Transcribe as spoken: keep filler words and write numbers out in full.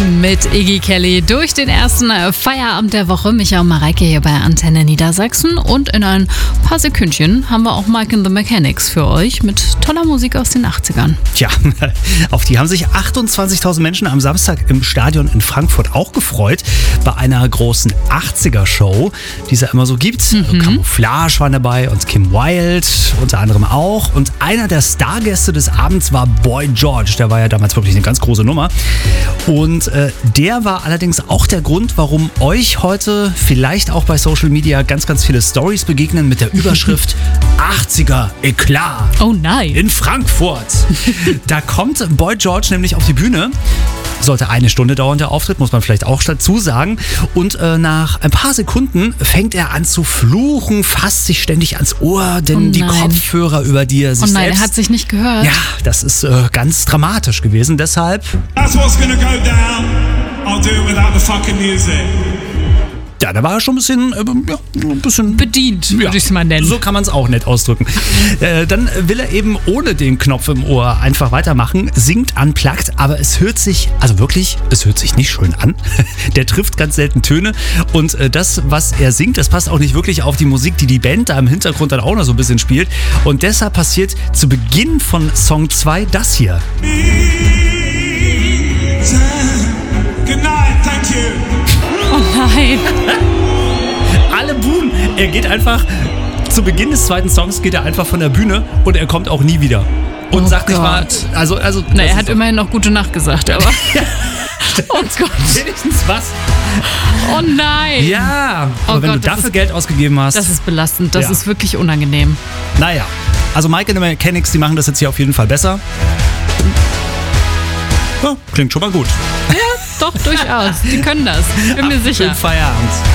Mit Iggy Kelly durch den ersten Feierabend der Woche. Micha und Mareike hier bei Antenne Niedersachsen. Und in ein paar Sekündchen haben wir auch Mike and the Mechanics für euch mit toller Musik aus den achtzigern. Tja, auf die haben sich achtundzwanzigtausend Menschen am Samstag im Stadion in Frankfurt auch gefreut. Bei einer großen achtziger-Show, die es ja immer so gibt. Mhm. Camouflage waren dabei und Kim Wilde unter anderem auch. Und einer der Stargäste des Abends war Boy George. Der war ja damals wirklich eine ganz große Nummer. Und äh, der war allerdings auch der Grund, warum euch heute vielleicht auch bei Social Media ganz, ganz viele Stories begegnen mit der Überschrift achtziger Eklat. Oh nein. In Frankfurt. Da kommt Boy George nämlich auf die Bühne. Sollte eine Stunde dauern, der Auftritt, muss man vielleicht auch dazu sagen. Und äh, nach ein paar Sekunden fängt er an zu fluchen, fasst sich ständig ans Ohr, denn oh die Kopfhörer, über die er sich Oh nein, selbst... er hat sich nicht gehört. Ja, das ist äh, ganz dramatisch gewesen, deshalb... That's what's gonna go down. I'll do it without the fucking music. Ja, da war er schon ein bisschen, äh, ja, ein bisschen bedient, würde ja, ich es mal nennen. So kann man es auch nett ausdrücken. äh, dann will er eben ohne den Knopf im Ohr einfach weitermachen, singt unplugged, aber es hört sich, also wirklich, es hört sich nicht schön an. Der trifft ganz selten Töne und äh, das, was er singt, das passt auch nicht wirklich auf die Musik, die die Band da im Hintergrund dann auch noch so ein bisschen spielt. Und deshalb passiert zu Beginn von Song zwei das hier. Good night, thank you. Oh nein. Alle buhen. Er geht einfach, zu Beginn des zweiten Songs geht er einfach von der Bühne und er kommt auch nie wieder. Und oh sagt nicht Gott. mal, also, also. Na, er hat immerhin noch gute Nacht gesagt, aber. Oh Gott. Wenigstens was. Oh nein. Ja, oh aber wenn Gott, du dafür ist, Geld ausgegeben hast. Das ist belastend, das ja. ist wirklich unangenehm. Naja, also Mike and the Mechanics, die machen das jetzt hier auf jeden Fall besser. Ja, klingt schon mal gut. Ja, doch, durchaus. Die können das. Bin mir sicher. Schönen Feierabend.